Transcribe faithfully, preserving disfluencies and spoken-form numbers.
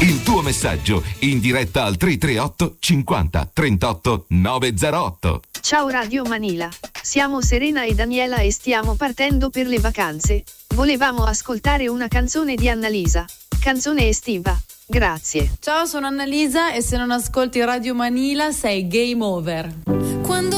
Il tuo messaggio in diretta al tre tre otto cinquanta trentotto novecentotto. Ciao Radio Manila, siamo Serena e Daniela e stiamo partendo per le vacanze. Volevamo ascoltare una canzone di Annalisa, canzone estiva. Grazie. Ciao, sono Annalisa e se non ascolti Radio Manila sei game over.